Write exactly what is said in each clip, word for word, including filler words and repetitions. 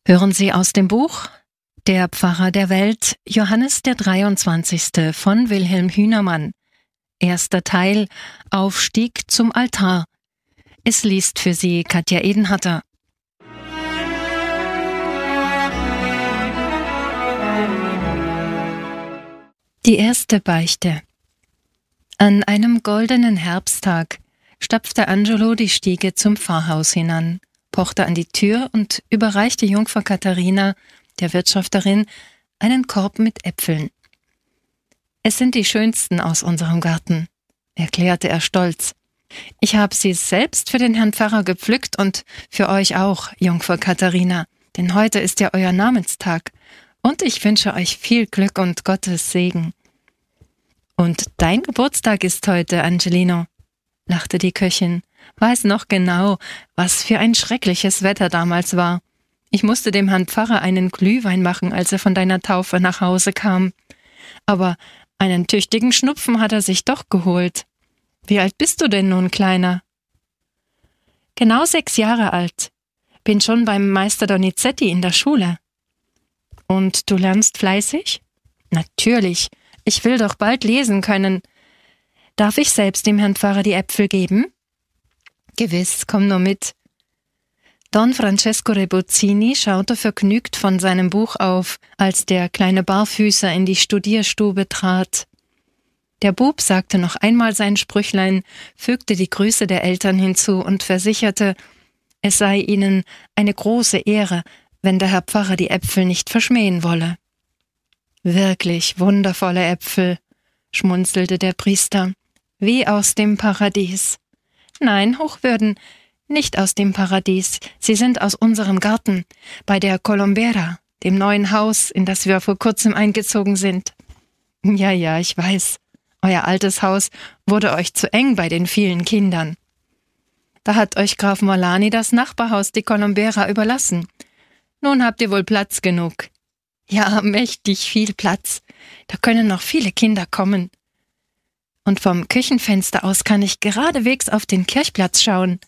Hören Sie aus dem Buch Der Pfarrer der Welt, Johannes der dreiundzwanzigste von Wilhelm Hünermann. Erster Teil, Aufstieg zum Altar. Es liest für Sie Katja Edenhatter. Die erste Beichte. An einem goldenen Herbsttag stapfte Angelo die Stiege zum Pfarrhaus hinan, pochte an die Tür und überreichte Jungfer Katharina, der Wirtschafterin, einen Korb mit Äpfeln. »Es sind die schönsten aus unserem Garten«, erklärte er stolz. »Ich habe sie selbst für den Herrn Pfarrer gepflückt und für euch auch, Jungfer Katharina, denn heute ist ja euer Namenstag und ich wünsche euch viel Glück und Gottes Segen.« »Und dein Geburtstag ist heute, Angelino«, lachte die Köchin. »Weiß noch genau, was für ein schreckliches Wetter damals war. Ich musste dem Herrn Pfarrer einen Glühwein machen, als er von deiner Taufe nach Hause kam. Aber einen tüchtigen Schnupfen hat er sich doch geholt. Wie alt bist du denn nun, Kleiner?« »Genau sechs Jahre alt. Bin schon beim Meister Donizetti in der Schule.« »Und du lernst fleißig?« »Natürlich. Ich will doch bald lesen können. Darf ich selbst dem Herrn Pfarrer die Äpfel geben?« »Gewiss, komm nur mit.« Don Francesco Rebozzini schaute vergnügt von seinem Buch auf, als der kleine Barfüßer in die Studierstube trat. Der Bub sagte noch einmal sein Sprüchlein, fügte die Grüße der Eltern hinzu und versicherte, es sei ihnen eine große Ehre, wenn der Herr Pfarrer die Äpfel nicht verschmähen wolle. »Wirklich wundervolle Äpfel«, schmunzelte der Priester, »wie aus dem Paradies.« »Nein, Hochwürden, nicht aus dem Paradies. Sie sind aus unserem Garten, bei der Colombera, dem neuen Haus, in das wir vor kurzem eingezogen sind.« »Ja, ja, ich weiß. Euer altes Haus wurde euch zu eng bei den vielen Kindern. Da hat euch Graf Morlani das Nachbarhaus, die Colombera, überlassen. Nun habt ihr wohl Platz genug.« »Ja, mächtig viel Platz. Da können noch viele Kinder kommen. Und vom Küchenfenster aus kann ich geradewegs auf den Kirchplatz schauen.«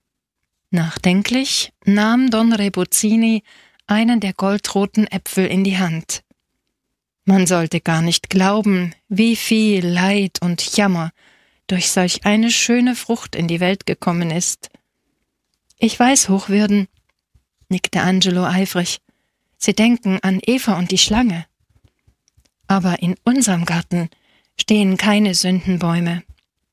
Nachdenklich nahm Don Rebozzini einen der goldroten Äpfel in die Hand. Man sollte gar nicht glauben, wie viel Leid und Jammer durch solch eine schöne Frucht in die Welt gekommen ist. »Ich weiß, Hochwürden«, nickte Angelo eifrig, »Sie denken an Eva und die Schlange. Aber in unserem Garten stehen keine Sündenbäume.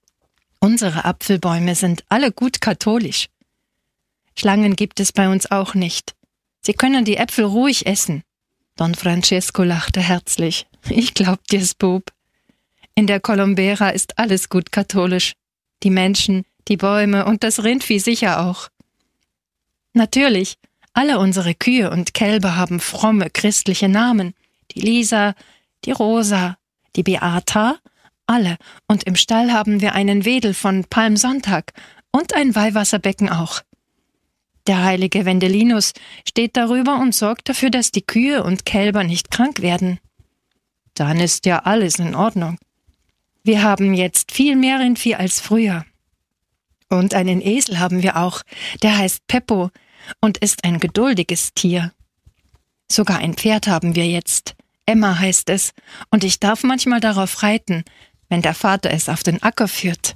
Unsere Apfelbäume sind alle gut katholisch. Schlangen gibt es bei uns auch nicht. Sie können die Äpfel ruhig essen.« Don Francesco lachte herzlich. »Ich glaub dir's, Bub. In der Colombera ist alles gut katholisch. Die Menschen, die Bäume und das Rindvieh sicher auch. Natürlich, alle unsere Kühe und Kälber haben fromme christliche Namen. Die Lisa, die Rosa, die Beata, alle. Und im Stall haben wir einen Wedel von Palmsonntag und ein Weihwasserbecken auch. Der heilige Wendelinus steht darüber und sorgt dafür, dass die Kühe und Kälber nicht krank werden. Dann ist ja alles in Ordnung. Wir haben jetzt viel mehr Rindvieh als früher. Und einen Esel haben wir auch, der heißt Peppo und ist ein geduldiges Tier. Sogar ein Pferd haben wir jetzt. Emma heißt es, und ich darf manchmal darauf reiten, wenn der Vater es auf den Acker führt.«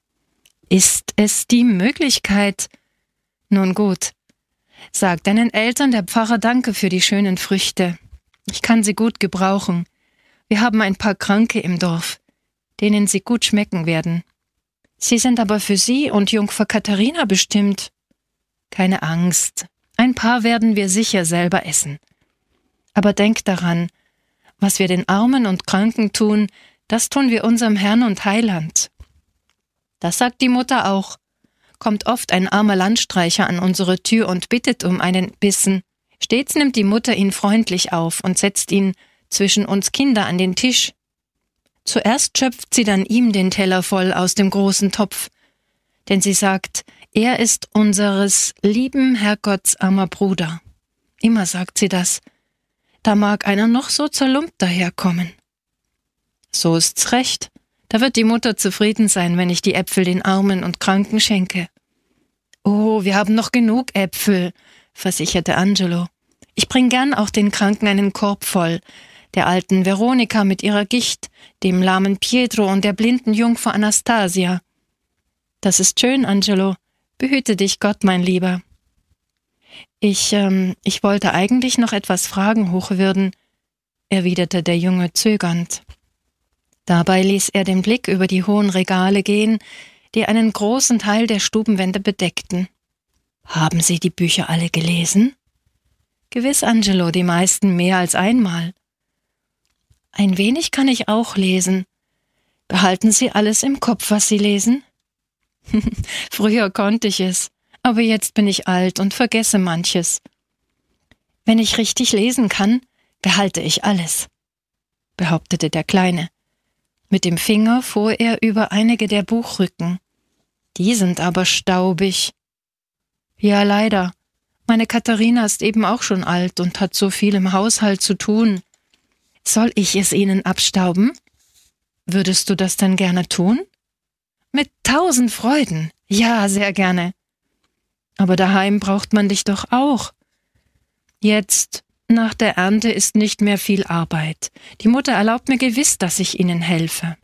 »Ist es die Möglichkeit?« »Nun gut. Sag deinen Eltern, der Pfarrer danke für die schönen Früchte. Ich kann sie gut gebrauchen. Wir haben ein paar Kranke im Dorf, denen sie gut schmecken werden. Sie sind aber für Sie und Jungfer Katharina bestimmt. Keine Angst, ein paar werden wir sicher selber essen. Aber denk daran, was wir den Armen und Kranken tun, das tun wir unserem Herrn und Heiland.« Das sagt die Mutter auch. Kommt oft ein armer Landstreicher an unsere Tür und bittet um einen Bissen. Stets nimmt die Mutter ihn freundlich auf und setzt ihn zwischen uns Kinder an den Tisch. Zuerst schöpft sie dann ihm den Teller voll aus dem großen Topf, denn sie sagt, er ist unseres lieben Herrgotts armer Bruder. Immer sagt sie das. Da mag einer noch so zerlumpt daherkommen. So ist's recht. Da wird die Mutter zufrieden sein, wenn ich die Äpfel den Armen und Kranken schenke. »Oh, wir haben noch genug Äpfel«, versicherte Angelo. Ich bring gern auch den Kranken einen Korb voll, der alten Veronika mit ihrer Gicht, dem lahmen Pietro und der blinden Jungfer Anastasia. Das ist schön, Angelo. Behüte dich Gott, mein Lieber. Ich, ähm, ich wollte eigentlich noch etwas fragen, Hochwürden, erwiderte der Junge zögernd. Dabei ließ er den Blick über die hohen Regale gehen, die einen großen Teil der Stubenwände bedeckten. Haben Sie die Bücher alle gelesen? Gewiss, Angelo, die meisten mehr als einmal. Ein wenig kann ich auch lesen. Behalten Sie alles im Kopf, was Sie lesen? Früher konnte ich es, aber jetzt bin ich alt und vergesse manches. Wenn ich richtig lesen kann, behalte ich alles, behauptete der Kleine. Mit dem Finger fuhr er über einige der Buchrücken. Die sind aber staubig. Ja, leider. Meine Katharina ist eben auch schon alt und hat so viel im Haushalt zu tun. Soll ich es ihnen abstauben? Würdest du das denn gerne tun? Mit tausend Freuden. Ja, sehr gerne. Aber daheim braucht man dich doch auch. Jetzt, nach der Ernte, ist nicht mehr viel Arbeit. Die Mutter erlaubt mir gewiss, dass ich ihnen helfe.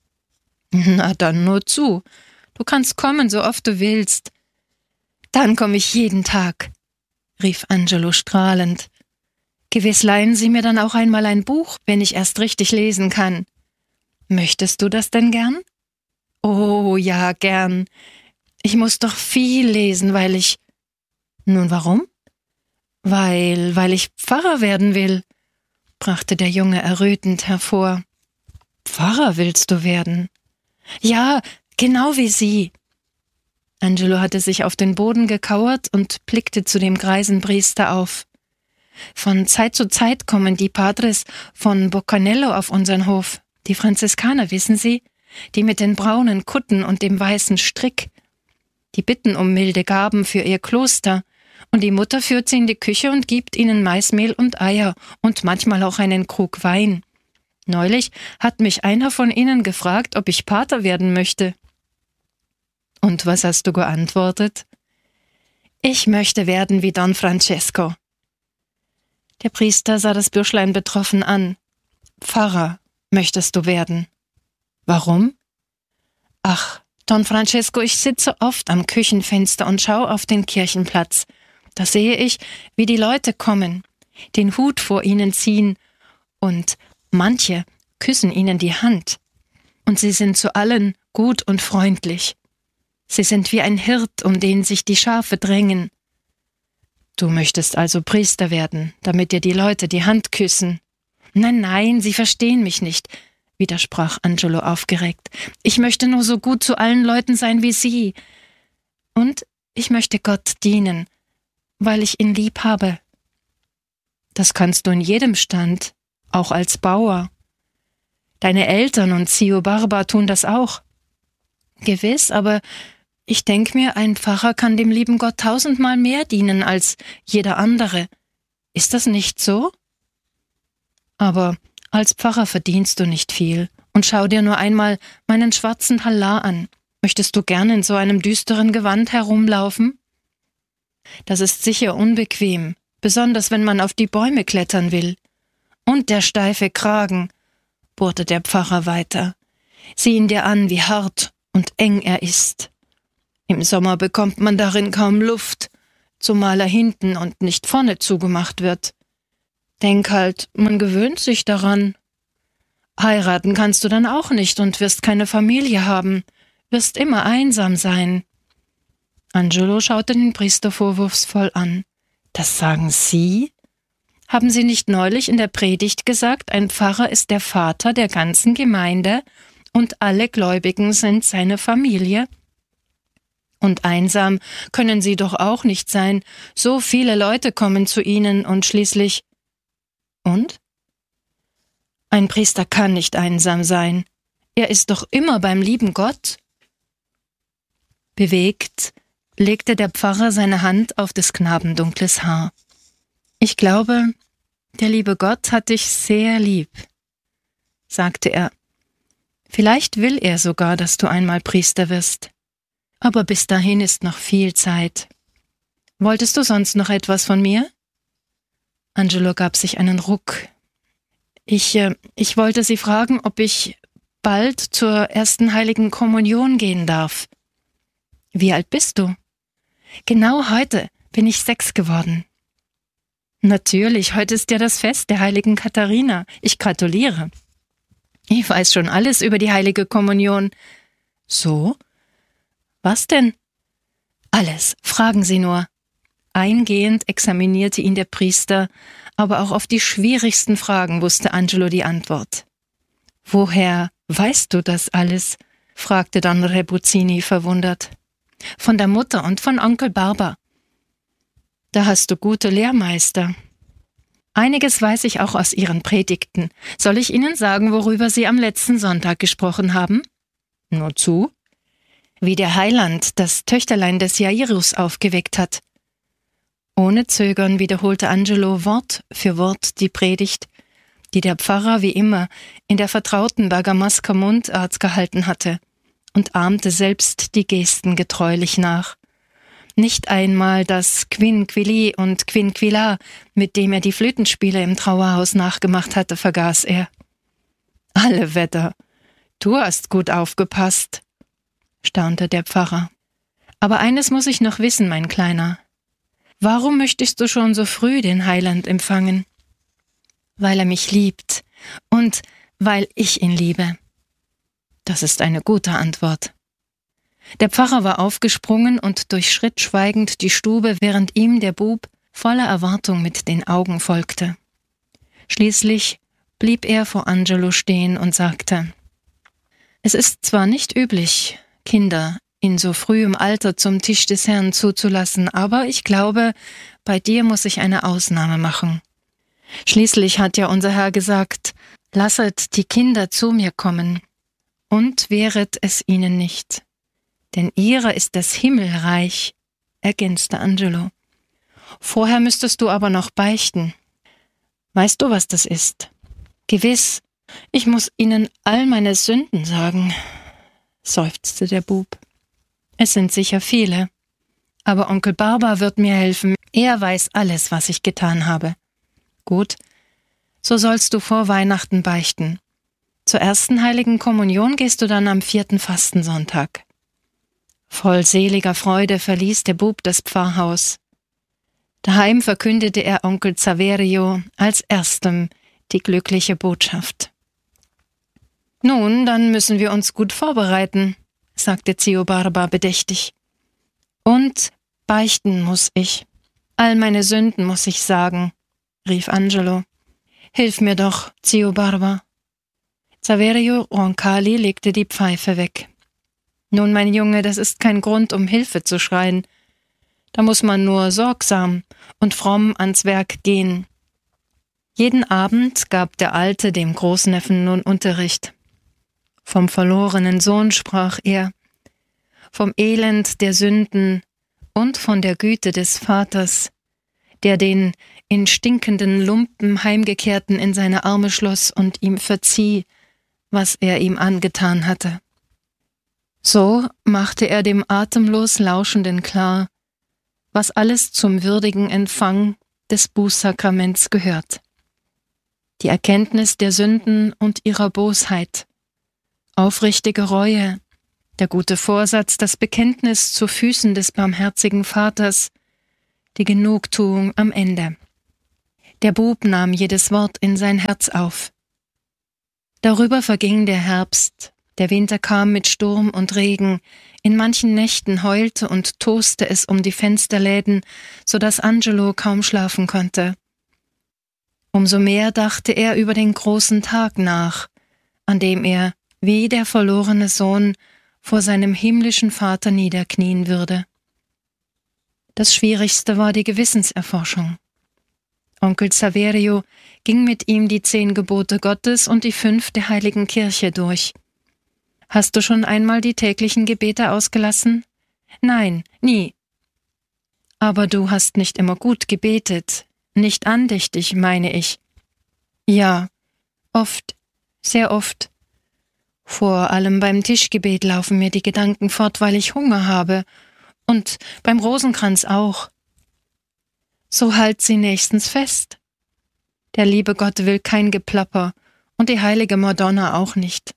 Na dann nur zu. Du kannst kommen, so oft du willst. Dann komme ich jeden Tag, rief Angelo strahlend. Gewiss leihen Sie mir dann auch einmal ein Buch, wenn ich erst richtig lesen kann. Möchtest du das denn gern? Oh, ja, gern. Ich muss doch viel lesen, weil ich... Nun, warum? Weil, weil ich Pfarrer werden will, brachte der Junge errötend hervor. Pfarrer willst du werden? Ja, genau wie Sie. Angelo hatte sich auf den Boden gekauert und blickte zu dem greisen Priester auf. Von Zeit zu Zeit kommen die Padres von Boccanello auf unseren Hof, die Franziskaner, wissen Sie, die mit den braunen Kutten und dem weißen Strick. Die bitten um milde Gaben für ihr Kloster, und die Mutter führt sie in die Küche und gibt ihnen Maismehl und Eier und manchmal auch einen Krug Wein. Neulich hat mich einer von ihnen gefragt, ob ich Pater werden möchte. Und was hast du geantwortet? Ich möchte werden wie Don Francesco. Der Priester sah das Bürschlein betroffen an. Pfarrer möchtest du werden. Warum? Ach, Don Francesco, ich sitze oft am Küchenfenster und schaue auf den Kirchenplatz. Da sehe ich, wie die Leute kommen, den Hut vor ihnen ziehen, und manche küssen ihnen die Hand. Und sie sind zu allen gut und freundlich. Sie sind wie ein Hirt, um den sich die Schafe drängen. Du möchtest also Priester werden, damit dir die Leute die Hand küssen. Nein, nein, Sie verstehen mich nicht, widersprach Angelo aufgeregt. Ich möchte nur so gut zu allen Leuten sein wie Sie. Und ich möchte Gott dienen, weil ich ihn lieb habe. Das kannst du in jedem Stand, auch als Bauer. Deine Eltern und Zio Barba tun das auch. Gewiss, aber ich denk mir, ein Pfarrer kann dem lieben Gott tausendmal mehr dienen als jeder andere. Ist das nicht so? Aber als Pfarrer verdienst du nicht viel. Und schau dir nur einmal meinen schwarzen Talar an. Möchtest du gern in so einem düsteren Gewand herumlaufen? Das ist sicher unbequem, besonders wenn man auf die Bäume klettern will. Und der steife Kragen, bohrte der Pfarrer weiter. Sieh ihn dir an, wie hart und eng er ist. Im Sommer bekommt man darin kaum Luft, zumal er hinten und nicht vorne zugemacht wird. Denk halt, man gewöhnt sich daran. Heiraten kannst du dann auch nicht und wirst keine Familie haben, wirst immer einsam sein. Angelo schaute den Priester vorwurfsvoll an. Das sagen Sie? Haben Sie nicht neulich in der Predigt gesagt, ein Pfarrer ist der Vater der ganzen Gemeinde und alle Gläubigen sind seine Familie? Und einsam können Sie doch auch nicht sein. So viele Leute kommen zu Ihnen und schließlich... Und? Ein Priester kann nicht einsam sein. Er ist doch immer beim lieben Gott. Bewegt legte der Pfarrer seine Hand auf des Knaben dunkles Haar. Ich glaube, der liebe Gott hat dich sehr lieb, sagte er. Vielleicht will er sogar, dass du einmal Priester wirst. Aber bis dahin ist noch viel Zeit. Wolltest du sonst noch etwas von mir? Angelo gab sich einen Ruck. Ich, äh, ich wollte Sie fragen, ob ich bald zur ersten heiligen Kommunion gehen darf. Wie alt bist du? Genau heute bin ich sechs geworden. Natürlich, heute ist ja das Fest der heiligen Katharina. Ich gratuliere. Ich weiß schon alles über die heilige Kommunion. So? Was denn? Alles, fragen Sie nur. Eingehend examinierte ihn der Priester, aber auch auf die schwierigsten Fragen wusste Angelo die Antwort. »Woher weißt du das alles?« fragte Don Rebuzzini verwundert. »Von der Mutter und von Onkel Barber.« »Da hast du gute Lehrmeister.« »Einiges weiß ich auch aus Ihren Predigten. Soll ich Ihnen sagen, worüber Sie am letzten Sonntag gesprochen haben?« »Nur zu.« »Wie der Heiland das Töchterlein des Jairus aufgeweckt hat.« Ohne Zögern wiederholte Angelo Wort für Wort die Predigt, die der Pfarrer wie immer in der vertrauten Bergamasker Mundart gehalten hatte, und ahmte selbst die Gesten getreulich nach. Nicht einmal das Quinquili und Quinquilla, mit dem er die Flötenspiele im Trauerhaus nachgemacht hatte, vergaß er. »Alle Wetter, du hast gut aufgepasst«, staunte der Pfarrer. »Aber eines muss ich noch wissen, mein Kleiner. Warum möchtest du schon so früh den Heiland empfangen?« »Weil er mich liebt und weil ich ihn liebe.« »Das ist eine gute Antwort.« Der Pfarrer war aufgesprungen und durchschritt schweigend die Stube, während ihm der Bub voller Erwartung mit den Augen folgte. Schließlich blieb er vor Angelo stehen und sagte: »Es ist zwar nicht üblich, Kinder in so frühem Alter zum Tisch des Herrn zuzulassen, aber ich glaube, bei dir muss ich eine Ausnahme machen. Schließlich hat ja unser Herr gesagt, lasset die Kinder zu mir kommen und wehret es ihnen nicht. Denn ihrer ist das Himmelreich«, ergänzte Angelo. »Vorher müsstest du aber noch beichten. Weißt du, was das ist?« »Gewiss, ich muss ihnen all meine Sünden sagen«, seufzte der Bub. »Es sind sicher viele, aber Onkel Barber wird mir helfen. Er weiß alles, was ich getan habe.« »Gut, so sollst du vor Weihnachten beichten. Zur ersten heiligen Kommunion gehst du dann am vierten Fastensonntag.« Voll seliger Freude verließ der Bub das Pfarrhaus. Daheim verkündete er Onkel Saverio als erstem die glückliche Botschaft. »Nun, dann müssen wir uns gut vorbereiten«, sagte Zio Barba bedächtig. »Und beichten muss ich. All meine Sünden muss ich sagen«, rief Angelo. »Hilf mir doch, Zio Barba.« Saverio Roncalli legte die Pfeife weg. »Nun, mein Junge, das ist kein Grund, um Hilfe zu schreien. Da muss man nur sorgsam und fromm ans Werk gehen.« Jeden Abend gab der Alte dem Großneffen nun Unterricht. Vom verlorenen Sohn sprach er, vom Elend der Sünden und von der Güte des Vaters, der den in stinkenden Lumpen Heimgekehrten in seine Arme schloss und ihm verzieh, was er ihm angetan hatte. So machte er dem atemlos Lauschenden klar, was alles zum würdigen Empfang des Bußsakraments gehört. Die Erkenntnis der Sünden und ihrer Bosheit, aufrichtige Reue, der gute Vorsatz, das Bekenntnis zu Füßen des barmherzigen Vaters, die Genugtuung am Ende. Der Bub nahm jedes Wort in sein Herz auf. Darüber verging der Herbst, der Winter kam mit Sturm und Regen, in manchen Nächten heulte und toste es um die Fensterläden, so dass Angelo kaum schlafen konnte. Umso mehr dachte er über den großen Tag nach, an dem er, wie der verlorene Sohn, vor seinem himmlischen Vater niederknien würde. Das Schwierigste war die Gewissenserforschung. Onkel Saverio ging mit ihm die zehn Gebote Gottes und die fünf der heiligen Kirche durch. »Hast du schon einmal die täglichen Gebete ausgelassen?« »Nein, nie.« »Aber du hast nicht immer gut gebetet, nicht andächtig, meine ich.« »Ja, oft, sehr oft. Vor allem beim Tischgebet laufen mir die Gedanken fort, weil ich Hunger habe, und beim Rosenkranz auch.« »So halt sie nächstens fest«, Der liebe Gott will kein Geplapper und die heilige Madonna auch nicht.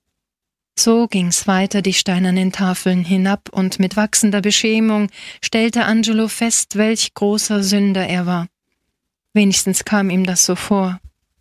So ging's weiter die steinernen Tafeln hinab, und mit wachsender Beschämung stellte Angelo fest, welch großer Sünder er war. Wenigstens kam ihm das so vor.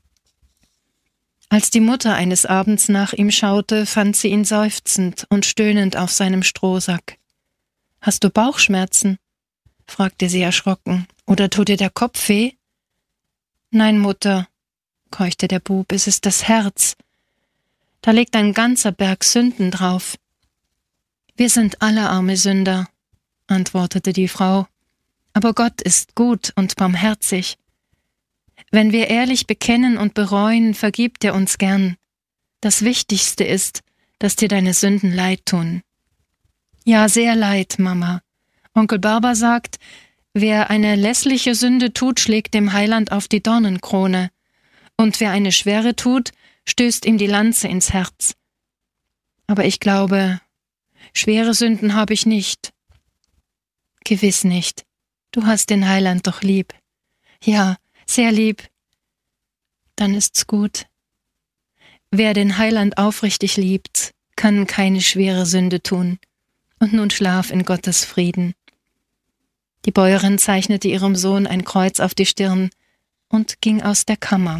Als die Mutter eines Abends nach ihm schaute, fand sie ihn seufzend und stöhnend auf seinem Strohsack. »Hast du Bauchschmerzen?« fragte sie erschrocken. »Oder tut dir der Kopf weh?« »Nein, Mutter«, keuchte der Bub, »es ist das Herz. Da liegt ein ganzer Berg Sünden drauf.« »Wir sind alle arme Sünder«, antwortete die Frau, »aber Gott ist gut und barmherzig. Wenn wir ehrlich bekennen und bereuen, vergibt er uns gern. Das Wichtigste ist, dass dir deine Sünden leid tun.« »Ja, sehr leid, Mama. Onkel Barber sagt, wer eine lässliche Sünde tut, schlägt dem Heiland auf die Dornenkrone. Und wer eine schwere tut, stößt ihm die Lanze ins Herz. Aber ich glaube, schwere Sünden habe ich nicht.« »Gewiss nicht. Du hast den Heiland doch lieb.« »Ja, sehr lieb.« »Dann ist's gut. Wer den Heiland aufrichtig liebt, kann keine schwere Sünde tun. Und nun schlaf in Gottes Frieden.« Die Bäuerin zeichnete ihrem Sohn ein Kreuz auf die Stirn und ging aus der Kammer.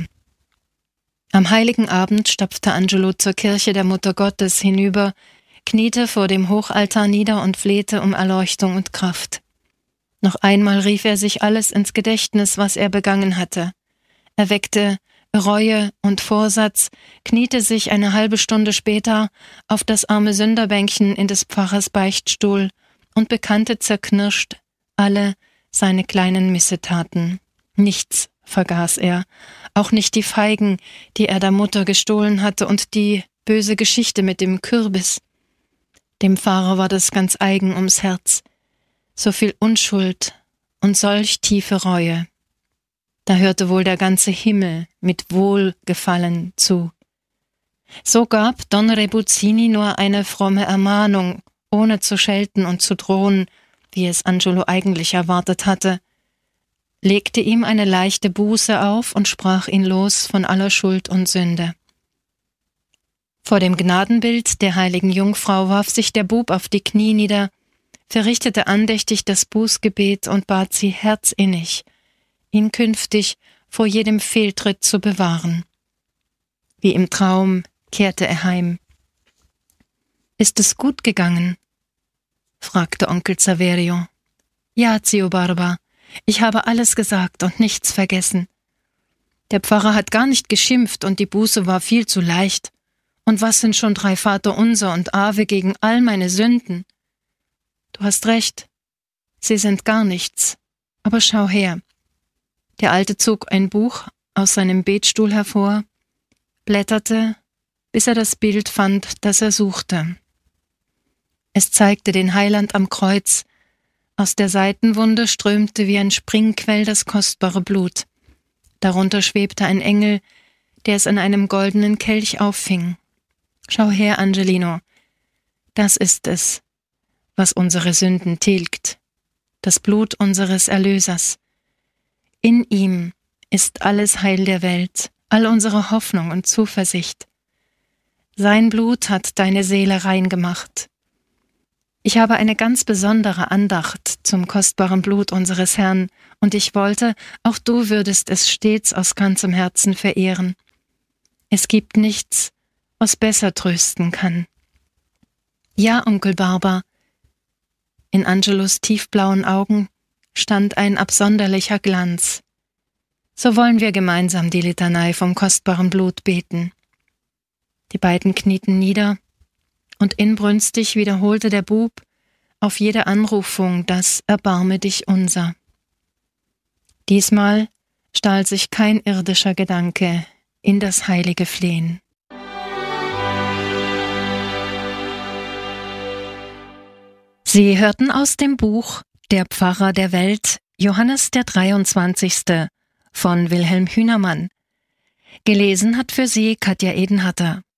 Am heiligen Abend stapfte Angelo zur Kirche der Mutter Gottes hinüber, kniete vor dem Hochaltar nieder und flehte um Erleuchtung und Kraft. Noch einmal rief er sich alles ins Gedächtnis, was er begangen hatte. Er weckte Reue und Vorsatz, kniete sich eine halbe Stunde später auf das arme Sünderbänkchen in des Pfarrers Beichtstuhl und bekannte zerknirscht alle seine kleinen Missetaten. Nichts vergaß er, auch nicht die Feigen, die er der Mutter gestohlen hatte, und die böse Geschichte mit dem Kürbis. Dem Pfarrer war das ganz eigen ums Herz. So viel Unschuld und solch tiefe Reue. Da hörte wohl der ganze Himmel mit Wohlgefallen zu. So gab Don Rebuzzini nur eine fromme Ermahnung, ohne zu schelten und zu drohen, wie es Angelo eigentlich erwartet hatte, legte ihm eine leichte Buße auf und sprach ihn los von aller Schuld und Sünde. Vor dem Gnadenbild der heiligen Jungfrau warf sich der Bub auf die Knie nieder, verrichtete andächtig das Bußgebet und bat sie herzinnig, ihn künftig vor jedem Fehltritt zu bewahren. Wie im Traum kehrte er heim. »Ist es gut gegangen?« fragte Onkel Saverio. »Ja, Zio Barba, ich habe alles gesagt und nichts vergessen. Der Pfarrer hat gar nicht geschimpft und die Buße war viel zu leicht. Und was sind schon drei Vaterunser und Ave gegen all meine Sünden? Du hast recht, sie sind gar nichts, aber schau her.« Der Alte zog ein Buch aus seinem Betstuhl hervor, blätterte, bis er das Bild fand, das er suchte. Es zeigte den Heiland am Kreuz. Aus der Seitenwunde strömte wie ein Springquell das kostbare Blut. Darunter schwebte ein Engel, der es in einem goldenen Kelch auffing. Schau her, Angelino, das ist es, was unsere Sünden tilgt, das Blut unseres Erlösers. In ihm ist alles Heil der Welt, all unsere Hoffnung und Zuversicht. Sein Blut hat deine Seele rein gemacht. Ich habe eine ganz besondere Andacht zum kostbaren Blut unseres Herrn, und ich wollte, auch du würdest es stets aus ganzem Herzen verehren. Es gibt nichts, was besser trösten kann. Ja, Onkel Barber. In Angelos tiefblauen Augen stand ein absonderlicher Glanz. So wollen wir gemeinsam die Litanei vom kostbaren Blut beten. Die beiden knieten nieder, und inbrünstig wiederholte der Bub auf jede Anrufung das Erbarme dich unser. Diesmal stahl sich kein irdischer Gedanke in das heilige Flehen. Sie hörten aus dem Buch Der Pfarrer der Welt, Johannes der dreiundzwanzigste von Wilhelm Hühnermann. Gelesen hat für Sie Katja Edenhatter.